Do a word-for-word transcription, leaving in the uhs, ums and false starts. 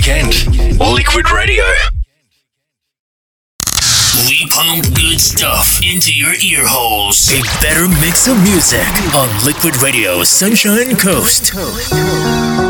weekend. Liquid Radio. We pump good stuff into your ear holes. A better mix of music on Liquid Radio Sunshine Coast.